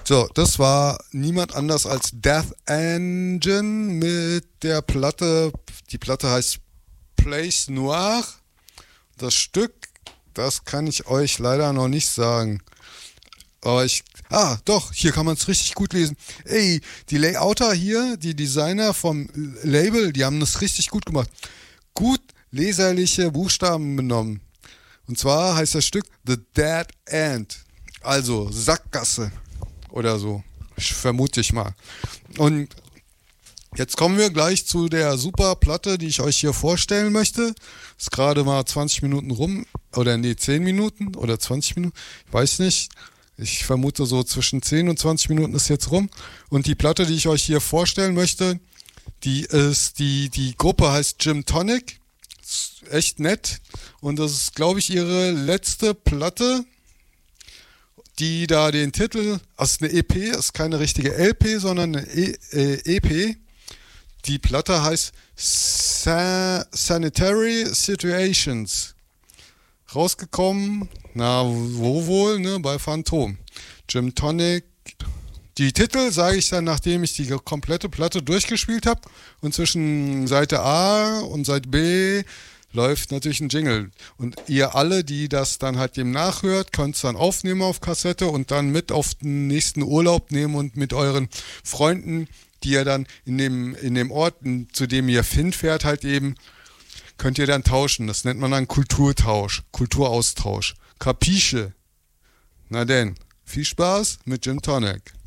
So, das war niemand anders als Death Engine mit der Platte. Die Platte heißt Place Noir. Das Stück, das kann ich euch leider noch nicht sagen. Aber doch, hier kann man es richtig gut lesen. Ey, die Layouter hier, die Designer vom Label, die haben das richtig gut gemacht. Gut leserliche Buchstaben benommen. Und zwar heißt das Stück The Dead End. Also Sackgasse oder so. Vermute ich mal. Und jetzt kommen wir gleich zu der super Platte, die ich euch hier vorstellen möchte. Ist gerade mal 20 Minuten rum. Oder nee, 10 Minuten oder 20 Minuten. Ich weiß nicht. Ich vermute so zwischen 10 und 20 Minuten ist jetzt rum. Und die Platte, die ich euch hier vorstellen möchte, die Gruppe heißt Gym Tonic. Ist echt nett. Und das ist, glaube ich, ihre letzte Platte, die da den Titel, also eine EP, ist keine richtige LP, sondern eine EP. Die Platte heißt Sanitary Situations. Rausgekommen, wo wohl, ne, bei Phantom. Gym Tonic. Die Titel sage ich dann, nachdem ich die komplette Platte durchgespielt habe. Und zwischen Seite A und Seite B läuft natürlich ein Jingle. Und ihr alle, die das dann halt dem nachhört, könnt es dann aufnehmen auf Kassette und dann mit auf den nächsten Urlaub nehmen und mit euren Freunden, die ihr dann in dem Ort, zu dem ihr hinfährt, halt eben, könnt ihr dann tauschen. Das nennt man dann Kulturaustausch. Capisce? Na denn, viel Spaß mit Gym Tonic.